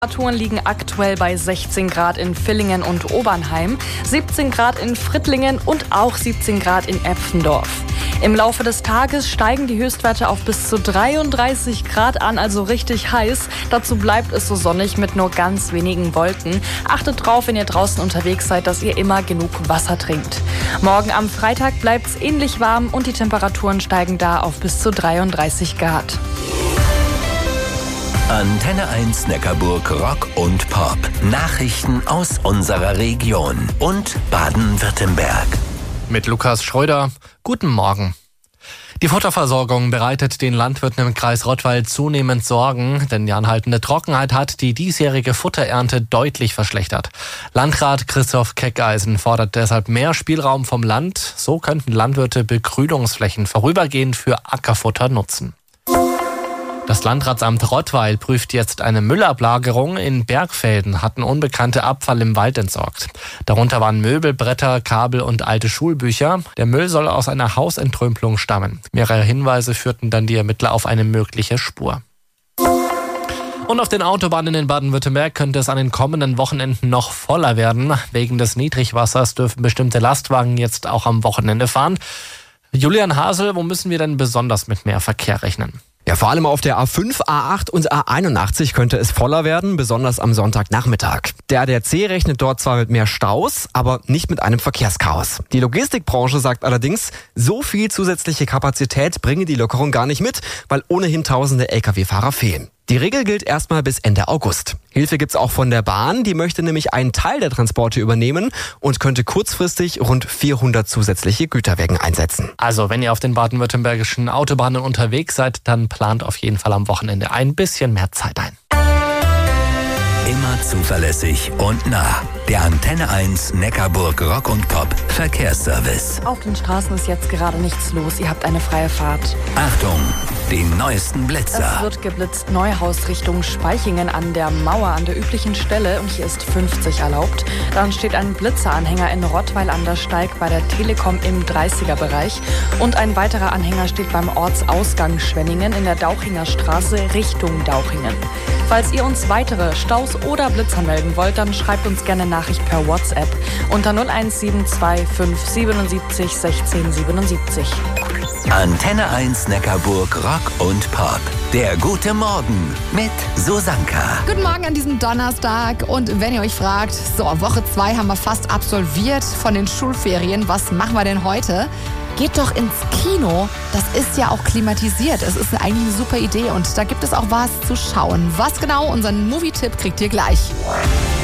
Temperaturen liegen aktuell bei 16 Grad in Villingen und Obernheim, 17 Grad in Frittlingen und auch 17 Grad in Epfendorf. Im Laufe des Tages steigen die Höchstwerte auf bis zu 33 Grad an, also richtig heiß. Dazu bleibt es so sonnig mit nur ganz wenigen Wolken. Achtet drauf, wenn ihr draußen unterwegs seid, dass ihr immer genug Wasser trinkt. Morgen am Freitag bleibt es ähnlich warm und die Temperaturen steigen da auf bis zu 33 Grad. Antenne 1 Neckarburg Rock und Pop. Nachrichten aus unserer Region und Baden-Württemberg. Mit Lukas Schröder. Guten Morgen. Die Futterversorgung bereitet den Landwirten im Kreis Rottweil zunehmend Sorgen, denn die anhaltende Trockenheit hat die diesjährige Futterernte deutlich verschlechtert. Landrat Christoph Keckeisen fordert deshalb mehr Spielraum vom Land. So könnten Landwirte Begrünungsflächen vorübergehend für Ackerfutter nutzen. Das Landratsamt Rottweil prüft jetzt eine Müllablagerung. In Bergfelden hatten Unbekannte Abfall im Wald entsorgt. Darunter waren Möbel, Bretter, Kabel und alte Schulbücher. Der Müll soll aus einer Hausentrümpelung stammen. Mehrere Hinweise führten dann die Ermittler auf eine mögliche Spur. Und auf den Autobahnen in Baden-Württemberg könnte es an den kommenden Wochenenden noch voller werden. Wegen des Niedrigwassers dürfen bestimmte Lastwagen jetzt auch am Wochenende fahren. Julian Hasel, wo müssen wir denn besonders mit mehr Verkehr rechnen? Ja, vor allem auf der A5, A8 und A81 könnte es voller werden, besonders am Sonntagnachmittag. Der ADAC rechnet dort zwar mit mehr Staus, aber nicht mit einem Verkehrschaos. Die Logistikbranche sagt allerdings, so viel zusätzliche Kapazität bringe die Lockerung gar nicht mit, weil ohnehin tausende Lkw-Fahrer fehlen. Die Regel gilt erstmal bis Ende August. Hilfe gibt's auch von der Bahn, die möchte nämlich einen Teil der Transporte übernehmen und könnte kurzfristig rund 400 zusätzliche Güterwägen einsetzen. Also wenn ihr auf den baden-württembergischen Autobahnen unterwegs seid, dann plant auf jeden Fall am Wochenende ein bisschen mehr Zeit ein. Immer zuverlässig und nah. Der Antenne 1 Neckarburg Rock und Pop Verkehrsservice. Auf den Straßen ist jetzt gerade nichts los. Ihr habt eine freie Fahrt. Achtung, den neuesten Blitzer. Es wird geblitzt Neuhaus Richtung Speichingen an der Mauer an der üblichen Stelle und hier ist 50 erlaubt. Dann steht ein Blitzeranhänger in Rottweil an der Steig bei der Telekom im 30er-Bereich und ein weiterer Anhänger steht beim Ortsausgang Schwenningen in der Dauchinger Straße Richtung Dauchingen. Falls ihr uns weitere Staus oder Blitzer melden wollt, dann schreibt uns gerne Nachricht per WhatsApp unter 01725 77 16 77. Antenne 1 Neckarburg Rock und Pop. Der gute Morgen mit Susanka. Guten Morgen an diesem Donnerstag. Und wenn ihr euch fragt, so, Woche 2 haben wir fast absolviert von den Schulferien. Was machen wir denn heute? Geht doch ins Kino. Das ist ja auch klimatisiert. Es ist eigentlich eine super Idee und da gibt es auch was zu schauen. Was genau? Unseren Movie-Tipp kriegt ihr gleich.